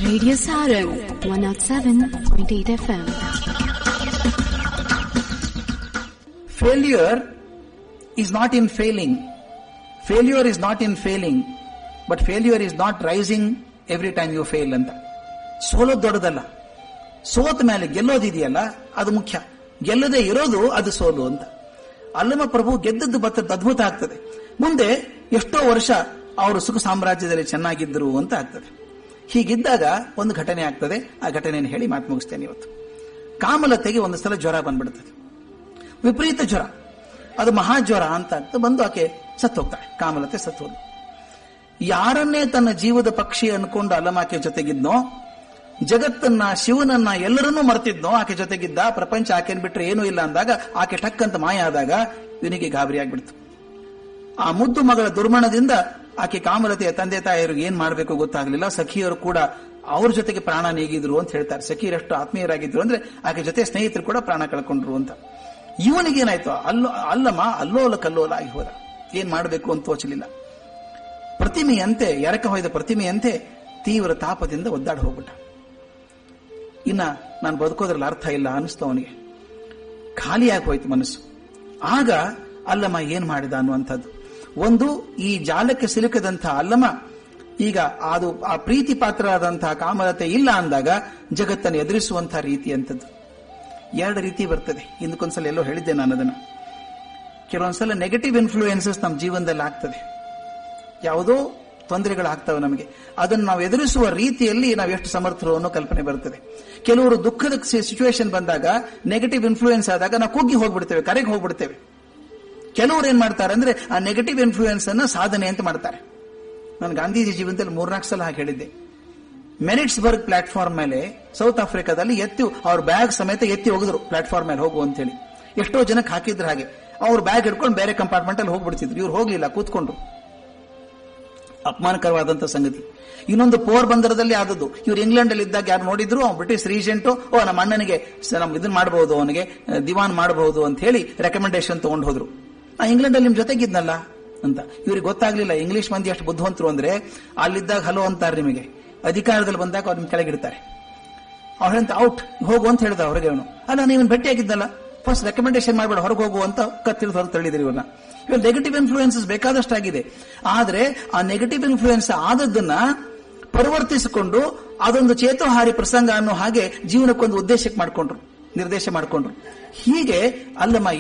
Radio Sarang 107.8 FM. Failure is not in failing. Failure is not in failing, but failure is not rising every time you fail ಅಂತ. ಸೋಲೋದು ದೊಡ್ಡದಲ್ಲ, ಸೋತ ಮೇಲೆ ಗೆಲ್ಲೋದಿದೆಯಲ್ಲ ಅದು ಮುಖ್ಯ. ಗೆಲ್ಲದೆ ಇರೋದು ಅದು ಸೋಲು ಅಂತ. ಅಲ್ಲಮ ಪ್ರಭು ಗೆದ್ದದ್ದು ಬತ್ತದ್ದು ಅದ್ಭುತ ಆಗ್ತದೆ. ಮುಂದೆ ಎಷ್ಟೋ ವರ್ಷ ಅವರು ಸುಖ ಸಾಮ್ರಾಜ್ಯದಲ್ಲಿ ಚೆನ್ನಾಗಿದ್ದರು ಅಂತ ಆಗ್ತದೆ. ಹೀಗಿದ್ದಾಗ ಒಂದು ಘಟನೆ ಆಗ್ತದೆ. ಆ ಘಟನೆಯನ್ನು ಹೇಳಿ ಮಾತು ಮುಗಿಸ್ತೇನೆ ಇವತ್ತು. ಕಾಮಲತೆಗೆ ಒಂದು ಸಲ ಜ್ವರ ಬಂದ್ಬಿಡ್ತದೆ, ವಿಪರೀತ ಜ್ವರ. ಅದು ಮಹಾಜ್ವರ ಅಂತ ಬಂದು ಆಕೆ ಸತ್ತು ಹೋಗ್ತಾಳೆ. ಕಾಮಲತೆ ಸತ್ತು ಹೋದ. ಯಾರನ್ನೇ ತನ್ನ ಜೀವದ ಪಕ್ಷಿ ಅನ್ಕೊಂಡು ಅಲ್ಲಮಾಕೆ ಜೊತೆಗಿದ್ನೋ, ಜಗತ್ತನ್ನ ಶಿವನನ್ನ ಎಲ್ಲರನ್ನೂ ಮರ್ತಿದ್ನೋ, ಆಕೆ ಜೊತೆಗಿದ್ದ. ಪ್ರಪಂಚ ಆಕೆನ್ ಬಿಟ್ರೆ ಏನೂ ಇಲ್ಲ ಅಂದಾಗ ಆಕೆ ಟಕ್ಕಂತ ಮಾಯ ಆದಾಗ ಇವನಿಗೆ ಗಾಬರಿ ಆಗ್ಬಿಡ್ತು. ಆ ಮುದ್ದು ಮಗಳ ದುರ್ಮರಣದಿಂದ ಆಕೆ ಕಾಮಲತೆಯ ತಂದೆ ತಾಯಿಯರಿಗೆ ಏನ್ ಮಾಡಬೇಕು ಗೊತ್ತಾಗ್ಲಿಲ್ಲ. ಸಖಿಯರು ಕೂಡ ಅವ್ರ ಜೊತೆಗೆ ಪ್ರಾಣ ನೀಗಿದ್ರು ಅಂತ ಹೇಳ್ತಾರೆ. ಸಖಿಯರಷ್ಟು ಆತ್ಮೀಯರಾಗಿದ್ರು ಅಂದ್ರೆ ಆಕೆ ಜೊತೆ ಸ್ನೇಹಿತರು ಕೂಡ ಪ್ರಾಣ ಕಳ್ಕೊಂಡ್ರು ಅಂತ. ಇವನಿಗೇನಾಯ್ತು, ಅಲ್ಲಮ ಅಲ್ಲೋಲ ಕಲ್ಲೋಲ ಆಗಿ ಹೋದ. ಏನ್ ಮಾಡಬೇಕು ಅಂತ ತೋಚಲಿಲ್ಲ. ಪ್ರತಿಮೆಯಂತೆ, ಎರಕ ಹೊಯ್ದ ಪ್ರತಿಮೆಯಂತೆ ತೀವ್ರ ತಾಪದಿಂದ ಒದ್ದಾಡಿ ಹೋಗ್ಬಿಟ್ಟ. ಇನ್ನ ನಾನು ಬದುಕೋದ್ರಲ್ಲಿ ಅರ್ಥ ಇಲ್ಲ ಅನಿಸ್ತು ಅವನಿಗೆ. ಖಾಲಿಯಾಗಿ ಹೋಯ್ತು ಮನಸ್ಸು. ಆಗ ಅಲ್ಲಮ ಏನ್ ಮಾಡಿದ ಅನ್ನುವಂಥದ್ದು. ಒಂದು, ಈ ಜಾಲಕ್ಕೆ ಸಿಲುಕದಂತಹ ಅಲ್ಲಮ ಈಗ ಅದು ಆ ಪ್ರೀತಿ ಪಾತ್ರರಾದಂತಹ ಕಾಮಲತೆ ಇಲ್ಲ ಅಂದಾಗ ಜಗತ್ತನ್ನು ಎದುರಿಸುವಂತಹ ರೀತಿ ಅಂತದ್ದು. ಎರಡು ರೀತಿ ಬರ್ತದೆ. ಹಿಂದಕ್ಕೊಂದ್ಸಲ ಎಲ್ಲೋ ಹೇಳಿದ್ದೆ ನಾನು ಅದನ್ನ. ಕೆಲವೊಂದ್ಸಲ ನೆಗೆಟಿವ್ ಇನ್ಫ್ಲೂಯೆನ್ಸಸ್ ನಮ್ಮ ಜೀವನದಲ್ಲಿ ಆಗ್ತದೆ. ಯಾವುದೋ ತೊಂದರೆಗಳಾಗ್ತವೆ ನಮಗೆ. ಅದನ್ನು ನಾವು ಎದುರಿಸುವ ರೀತಿಯಲ್ಲಿ ನಾವು ಎಷ್ಟು ಸಮರ್ಥರು ಅನ್ನೋ ಕಲ್ಪನೆ ಬರ್ತದೆ. ಕೆಲವರು ದುಃಖದ ಸಿಚುವೇಶನ್ ಬಂದಾಗ, ನೆಗೆಟಿವ್ ಇನ್ಫ್ಲೂಯೆನ್ಸ್ ಆದಾಗ ನಾವು ಕುಗ್ಗಿ ಹೋಗ್ಬಿಡ್ತೇವೆ, ಕರೆಗೆ ಹೋಗ್ಬಿಡ್ತೇವೆ. ಕೆಲವರು ಏನ್ ಮಾಡ್ತಾರೆ ಅಂದ್ರೆ ಆ ನೆಗೆಟಿವ್ ಇನ್ಫ್ಲೂಯೆನ್ಸ್ ಅನ್ನ ಸಾಧನೆ ಅಂತ ಮಾಡ್ತಾರೆ. ನಾನು ಗಾಂಧೀಜಿ ಜೀವನದಲ್ಲಿ 4-4 ಸಲ ಹಾಗೆ ಹೇಳಿದ್ದೆ. ಮೆನಿಟ್ಸ್ಬರ್ಗ್ ಪ್ಲಾಟ್ಫಾರ್ಮ್ ಮೇಲೆ ಸೌತ್ ಆಫ್ರಿಕಾದಲ್ಲಿ ಅವ್ರ ಬ್ಯಾಗ್ ಸಮೇತ ಎತ್ತಿ ಹೋಗಿದ್ರು ಪ್ಲಾಟ್ಫಾರ್ಮ್ ಮೇಲೆ ಹೋಗು ಅಂತ ಹೇಳಿ. ಎಷ್ಟೋ ಜನಕ್ಕೆ ಹಾಕಿದ್ರು ಹಾಗೆ. ಅವ್ರ ಬ್ಯಾಗ್ ಹಿಡ್ಕೊಂಡು ಬೇರೆ ಕಂಪಾರ್ಟ್ಮೆಂಟ್ ಅಲ್ಲಿ ಹೋಗ್ಬಿಡ್ತಿದ್ರು. ಇವ್ರು ಹೋಗ್ಲಿಲ್ಲ, ಕೂತ್ಕೊಂಡ್ರು. ಅಪಮಾನಕರವಾದಂತಹ ಸಂಗತಿ. ಇನ್ನೊಂದು ಪೋರ್ಬಂದರದಲ್ಲಿ ಆದದ್ದು. ಇವ್ರು ಇಂಗ್ಲೆಂಡ್ ಅಲ್ಲಿ ಇದ್ದಾಗ ಯಾರು ನೋಡಿದ್ರು, ಬ್ರಿಟಿಷ್ ರೀಜೆಂಟ್, ನಮ್ಮ ಅಣ್ಣನಿಗೆ ಇದನ್ನ ಮಾಡಬಹುದು, ಅವನಿಗೆ ದಿವಾನ್ ಮಾಡಬಹುದು ಅಂತ ಹೇಳಿ ರೆಕಮೆಂಡೇಶನ್ ತಗೊಂಡು ಹೋದ್ರು. ಇಂಗ್ಲೆಂಡ್ ಅಲ್ಲಿ ನಿಮ್ ಜೊತೆಗಿದ್ನಲ್ಲ ಅಂತ. ಇವ್ರಿಗೆ ಗೊತ್ತಾಗ್ಲಿಲ್ಲ ಇಂಗ್ಲಿಷ್ ಮಂದಿ ಅಷ್ಟು ಬುದ್ಧಿವಂತರು ಅಂದ್ರೆ, ಅಲ್ಲಿದ್ದಾಗ ಹಲೋ ಅಂತಾರೆ ನಿಮಗೆ, ಅಧಿಕಾರದಲ್ಲಿ ಬಂದಾಗ ಅವ್ರ ಕೆಳಗಿಡ್ತಾರೆ. ಅವ್ರಂತ ಔಟ್ ಹೋಗು ಅಂತ ಹೇಳಿದ ಹೊರಗೆ. ಅವನು ಅಲ್ಲ, ನೀವು ಭೇಟಿಯಾಗಿದ್ದಲ್ಲ, ಫಸ್ಟ್ ರೆಕಮೆಂಡೇಶನ್ ಮಾಡ್ಬೇಡ, ಹೊರಗೆ ಹೋಗು ಅಂತ ಕತ್ತಿಳಿದು ಹೊರಗೆ ತಳ್ಳಿದ್ರು ಇವನ್ನ. ಇವಾಗ ನೆಗೆಟಿವ್ ಇನ್ಫ್ಲೂಯೆನ್ಸಸ್ ಬೇಕಾದಷ್ಟಾಗಿದೆ. ಆದ್ರೆ ಆ ನೆಗೆಟಿವ್ ಇನ್ಫ್ಲೂಯೆನ್ಸ್ ಆದದ್ದನ್ನ ಪರಿವರ್ತಿಸಿಕೊಂಡು ಅದೊಂದು ಚೇತೋಹಾರಿ ಪ್ರಸಂಗ ಅನ್ನೋ ಹಾಗೆ ಜೀವನಕ್ಕೊಂದು ಉದ್ದೇಶಕ್ಕೆ ಮಾಡ್ಕೊಂಡ್ರು, ನಿರ್ದೇಶ ಮಾಡ್ಕೊಂಡ್ರು. ಹೀಗೆ ಅಲ್ಲಮ್ಮ